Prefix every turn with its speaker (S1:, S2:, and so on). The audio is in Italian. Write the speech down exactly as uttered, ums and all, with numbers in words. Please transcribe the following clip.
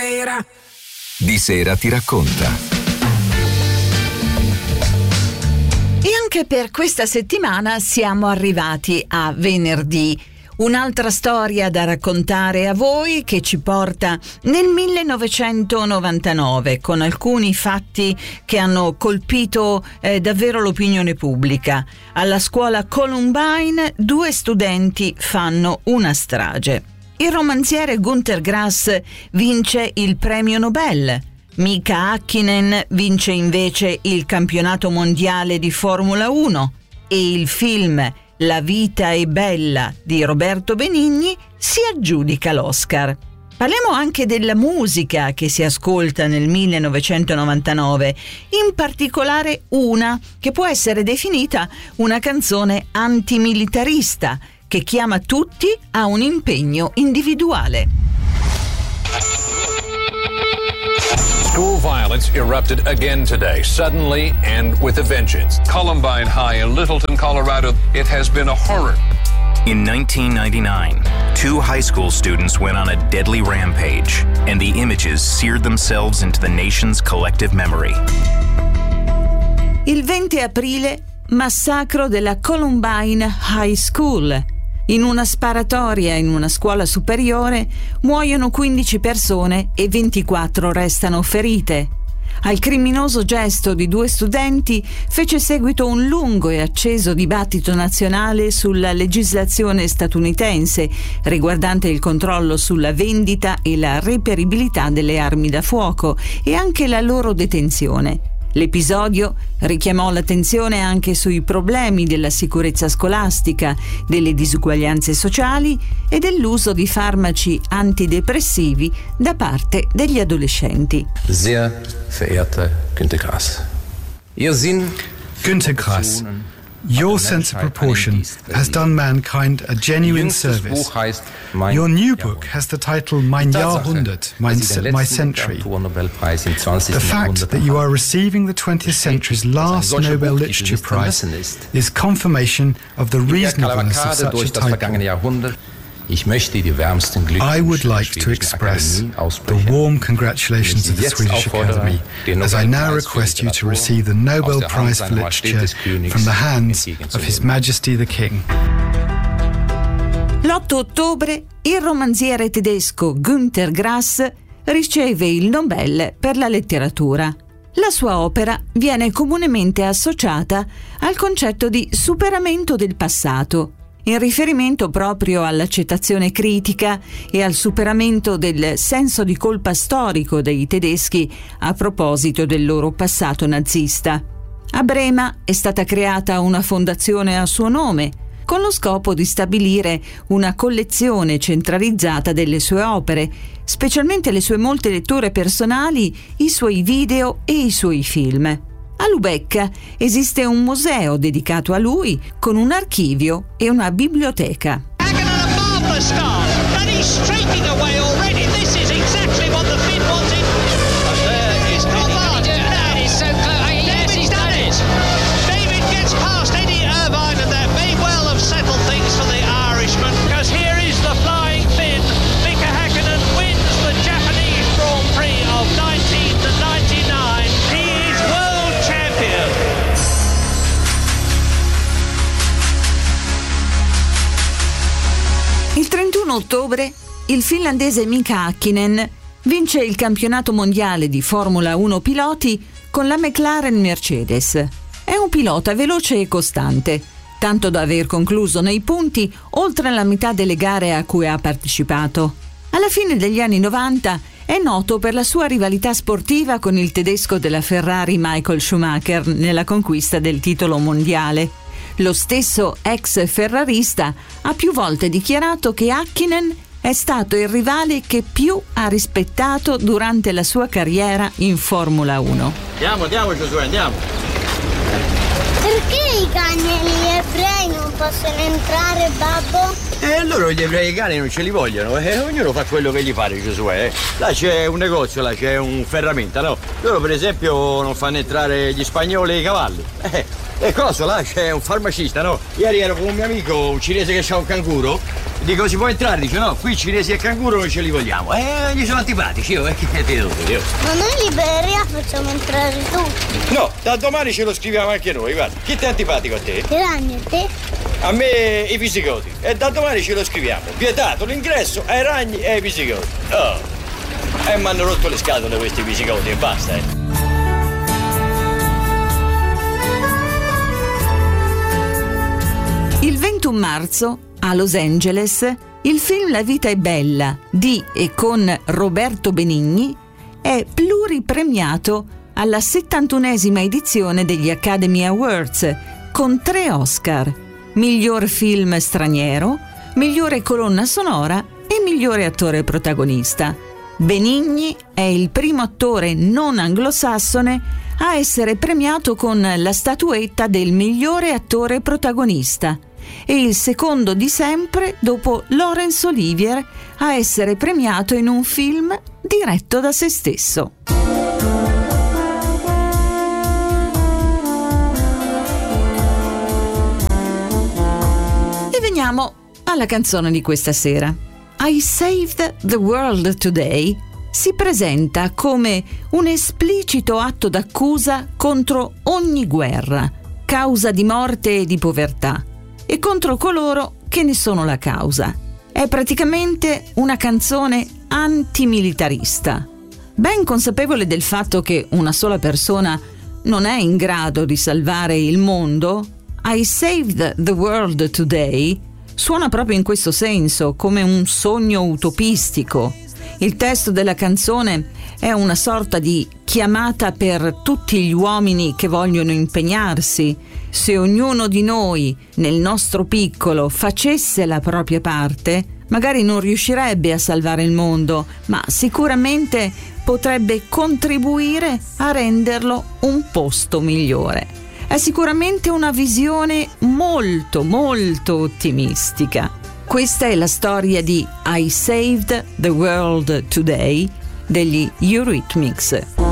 S1: sera.
S2: Di sera ti racconta.
S3: E anche per questa settimana siamo arrivati a venerdì. Un'altra storia da raccontare a voi che ci porta nel millenovecentonovantanove con alcuni fatti che hanno colpito eh, davvero l'opinione pubblica. Alla scuola Columbine due studenti fanno una strage. Il romanziere Günter Grass vince il premio Nobel. Mika Häkkinen vince invece il campionato mondiale di Formula uno e il film La vita è bella di Roberto Benigni si aggiudica l'Oscar. Parliamo anche della musica che si ascolta nel millenovecentonovantanove, in particolare una che può essere definita una canzone antimilitarista che chiama tutti a un impegno individuale.
S4: School violence erupted again today, suddenly and with a vengeance. Columbine High in Littleton, Colorado, it has been a horror.
S5: In nineteen ninety-nine, two high school students went on a deadly rampage, and the images seared themselves into the nation's collective memory.
S3: Il venti aprile, massacro della Columbine High School. In una sparatoria in una scuola superiore muoiono quindici persone e ventiquattro restano ferite. Al criminoso gesto di due studenti fece seguito un lungo e acceso dibattito nazionale sulla legislazione statunitense riguardante il controllo sulla vendita e la reperibilità delle armi da fuoco e anche la loro detenzione. L'episodio richiamò l'attenzione anche sui problemi della sicurezza scolastica, delle disuguaglianze sociali e dell'uso di farmaci antidepressivi da parte degli adolescenti.
S6: Sehr verehrter Günter Grass, Ihr Sinn
S7: Günter Grass, your sense of proportion has done mankind a genuine service. Your new book has the title Mein Jahrhundert, mein, my century. The fact that you are receiving the twentieth century's last Nobel Literature Prize is confirmation of the reasonableness of such a title. I would like to express the warm congratulations of the Swedish Academy as I now request you to receive the Nobel Prize for Literature from the hands of His Majesty the King.
S3: L'otto ottobre il romanziere tedesco Günter Grass riceve il Nobel per la letteratura. La sua opera viene comunemente associata al concetto di superamento del passato, in riferimento proprio all'accettazione critica e al superamento del senso di colpa storico dei tedeschi a proposito del loro passato nazista. A Brema è stata creata una fondazione a suo nome, con lo scopo di stabilire una collezione centralizzata delle sue opere, specialmente le sue molte letture personali, i suoi video e i suoi film. A Lubecca esiste un museo dedicato a lui con un archivio e una biblioteca. Il trentuno ottobre il finlandese Mika Häkkinen vince il campionato mondiale di Formula uno piloti con la McLaren Mercedes. È un pilota veloce e costante, tanto da aver concluso nei punti oltre la metà delle gare a cui ha partecipato. Alla fine degli anni novanta è noto per la sua rivalità sportiva con il tedesco della Ferrari Michael Schumacher nella conquista del titolo mondiale. Lo stesso ex ferrarista ha più volte dichiarato che Häkkinen è stato il rivale che più ha rispettato durante la sua carriera in Formula uno.
S8: Andiamo, andiamo Giosuè, andiamo.
S9: Perché i cani e gli ebrei non possono entrare, babbo?
S8: E loro gli ebrei e i cani non ce li vogliono, eh? Ognuno fa quello che gli pare, Giosuè. Eh? Là c'è un negozio, là c'è un ferramenta, no? Loro per esempio non fanno entrare gli spagnoli e i cavalli. Eh, e cosa? Là c'è un farmacista, no? Ieri ero con un mio amico, un cinese che ha un canguro, Dico, si può entrare? Dice no, qui cinesi e canguro non ce li vogliamo. Eh, gli sono antipatici, io, eh, che ti devo dire?
S9: Ma noi in libreria facciamo entrare tutti.
S8: No, da domani ce lo scriviamo anche noi, guarda. Chi ti è antipatico a te?
S9: I ragni a te?
S8: A me i visigoti. E da domani ce lo scriviamo. Vietato l'ingresso ai ragni e ai visigoti. Oh. E eh, mi hanno rotto le scatole questi visigoti e basta, eh.
S3: Il ventuno marzo, a Los Angeles, il film La vita è bella di e con Roberto Benigni è pluripremiato alla settantunesima edizione degli Academy Awards con tre Oscar: miglior film straniero, migliore colonna sonora e migliore attore protagonista. Benigni è il primo attore non anglosassone a essere premiato con la statuetta del migliore attore protagonista e il secondo di sempre dopo Laurence Olivier a essere premiato in un film diretto da se stesso. E veniamo alla canzone di questa sera. I Saved the World Today si presenta come un esplicito atto d'accusa contro ogni guerra, causa di morte e di povertà, e contro coloro che ne sono la causa. È praticamente una canzone antimilitarista. Ben consapevole del fatto che una sola persona non è in grado di salvare il mondo, I Saved the World Today suona proprio in questo senso, come un sogno utopistico. Il testo della canzone è una sorta di chiamata per tutti gli uomini che vogliono impegnarsi. Se ognuno di noi, nel nostro piccolo, facesse la propria parte, magari non riuscirebbe a salvare il mondo, ma sicuramente potrebbe contribuire a renderlo un posto migliore. È sicuramente una visione molto, molto ottimistica. Questa è la storia di I Saved the World Today degli Eurythmics.